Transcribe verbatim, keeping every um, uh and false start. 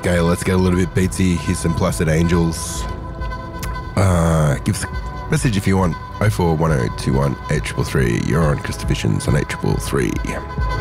Okay, let's get a little bit beatsy. Here's some Placid Angels. Uh, give us a message if you want. oh four one oh two one eight three three. You're on Crystal Visions on eight three three.